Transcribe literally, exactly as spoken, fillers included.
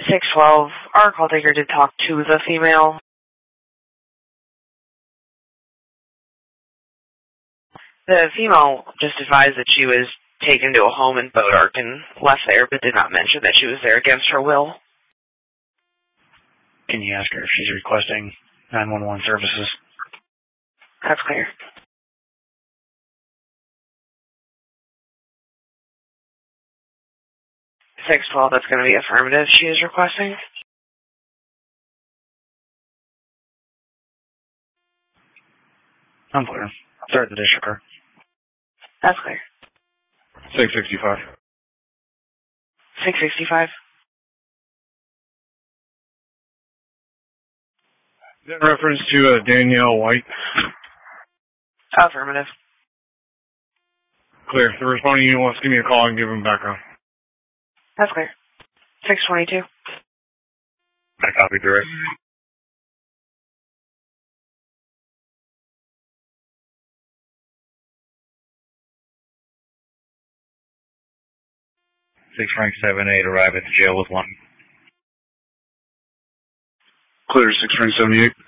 six twelve, our call taker did talk to the female. The female just advised that she was taken to a home in Bodark and left there, but did not mention that she was there against her will. Can you ask her if she's requesting nine one one services? That's clear. six twelve, that's going to be affirmative. She is requesting. I'm clear. Start the district car. That's clear. six sixty-five. six sixty-five. Is that in reference to uh, Danielle White? Affirmative. Clear. The responding unit wants to give me a call and give him background. That's clear. six twenty-two. I copy direct. Six Frank seven eight, arrive at the jail with one. Clear, six Frank seventy-eight.